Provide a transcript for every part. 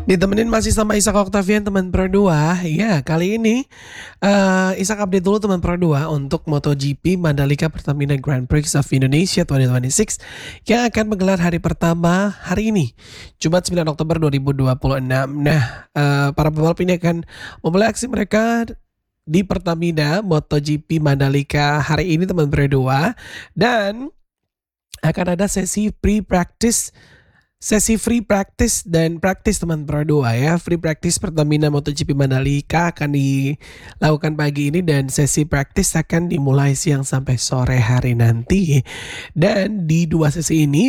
Ditemenin masih sama Ishak Octavian teman Pro 2. Ya, kali ini Ishak update dulu teman Pro 2 untuk MotoGP Mandalika Pertamina Grand Prix of Indonesia 2026 yang akan menggelar hari pertama hari ini, Jumat 9 Oktober 2026. Nah, para pembalap ini akan memulai aksi mereka di Pertamina MotoGP Mandalika hari ini teman Pro 2, dan akan ada sesi free practice dan praktis teman Pro 2 ya. Free practice Pertamina MotoGP Mandalika akan dilakukan pagi ini dan sesi praktis akan dimulai siang sampai sore hari nanti. Dan di dua sesi ini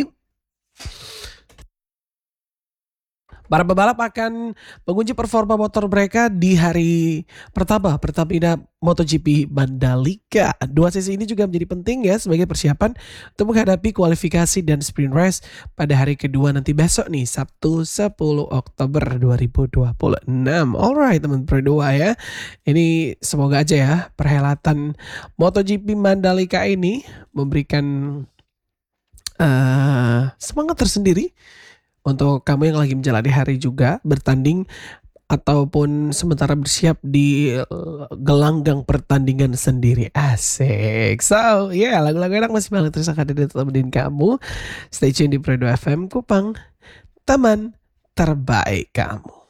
para pembalap akan menguji performa motor mereka di hari pertama Pertamina MotoGP Mandalika. Dua sesi ini juga menjadi penting ya sebagai persiapan untuk menghadapi kualifikasi dan sprint race pada hari kedua nanti besok nih, Sabtu 10 Oktober 2026. Alright teman Pro 2 ya. Ini semoga aja ya perhelatan MotoGP Mandalika ini memberikan semangat tersendiri untuk kamu yang lagi menjalani hari juga bertanding ataupun sementara bersiap di gelanggang pertandingan sendiri. Asik. So, lagu-lagu enak masih banget terus akan temenin kamu. Stay tune di Pro 2 FM Kupang, teman terbaik kamu.